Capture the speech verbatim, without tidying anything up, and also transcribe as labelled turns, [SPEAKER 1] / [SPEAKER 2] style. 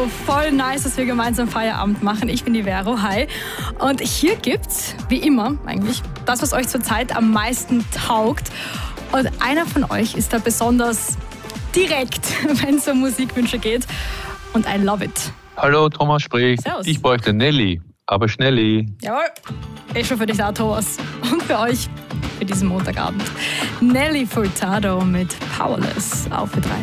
[SPEAKER 1] Radio. Voll nice, dass wir gemeinsam Feierabend machen. Ich bin die Vero, hi. Und hier gibt's, wie immer eigentlich, das, was euch zurzeit am meisten taugt. Und einer von euch ist da besonders direkt, wenn es um Musikwünsche geht. Und I love it.
[SPEAKER 2] Hallo, Thomas spricht.
[SPEAKER 1] Servus.
[SPEAKER 2] Ich bräuchte Nelly, aber Schnelli.
[SPEAKER 1] Jawohl, ist schon für dich da, Thomas. Und für euch, für diesen Montagabend. Nelly Furtado mit Powerless auf Ö drei.